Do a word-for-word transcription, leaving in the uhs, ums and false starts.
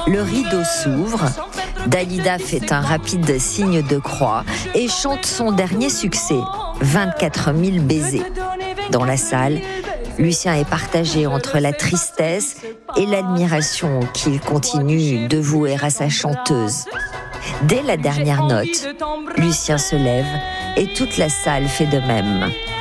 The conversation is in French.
Le rideau s'ouvre, Dalida fait un rapide signe de croix et chante son dernier succès, vingt-quatre mille baisers. Dans la salle, Lucien est partagé entre la tristesse et l'admiration qu'il continue de vouer à sa chanteuse. Dès la dernière note, Lucien se lève et toute la salle fait de même.